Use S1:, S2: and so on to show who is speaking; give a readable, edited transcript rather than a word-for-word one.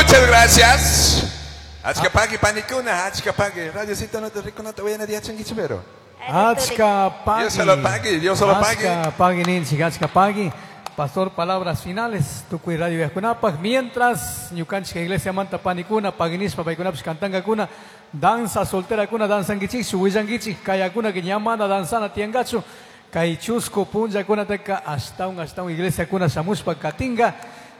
S1: Muchas gracias. Achkapagi panikuna, achkapagi. Radiocito no te rico no te voy a nadie a changuichubero.
S2: Achkapagi.
S1: Dios se lo pague, Dios se lo pague.
S2: Achkapagi ninchi, achkapagi. Pastor, palabras finales. Tukuy Radio Yakunapag. Mientras, Ñukanchik Iglesia Manta Panikuna, Paginispa, Paikunapis Kantanga Kuna, danza soltera kuna, danzangichik, suhuillangichik, kayakuna que llamada danzana tiangachu, kay chusco punja kuna teka, hasta un iglesia kuna, samuspa katinga.